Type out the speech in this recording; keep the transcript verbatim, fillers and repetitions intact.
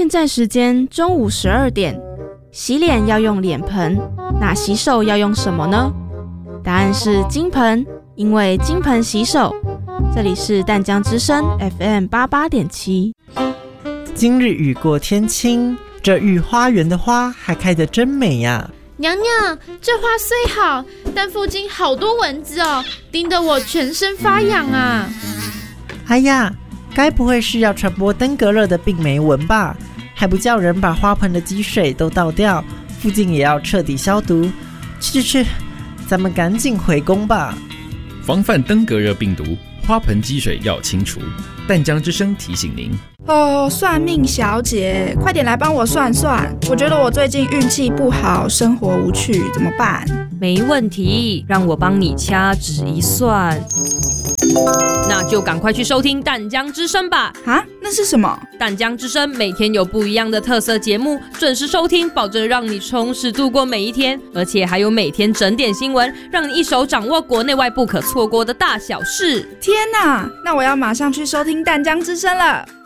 现在时间中午十二点，洗脸要用脸盆，那洗手要用什么呢？答案是金盆，因为金盆洗手。这里是淡江之声 F M 八八点七。 今日雨过天晴，这御花园的花还开得真美呀！ 娘娘，这花虽好，但附近好多蚊子哦，叮得我全身发痒啊！ 哎呀，该不会是要传播登革热的病媒蚊吧？还不叫人把花盆的积水都倒掉，附近也要彻底消毒。去去去，咱们赶紧回宫吧！ 防范登革热病毒，花盆积水要清除。淡江之声提醒您。 哦，算命小姐，快点来帮我算算，我觉得我最近运气不好，生活无趣，怎么办？ 没问题，让我帮你掐指一算。那就赶快去收听淡江之声吧。 啊，那是什么？ 淡江之声每天有不一样的特色节目，准时收听，保证让你充实度过每一天，而且还有每天整点新闻，让你一手掌握国内外不可错过的大小事。 天哪，那我要马上去收听淡江之声了。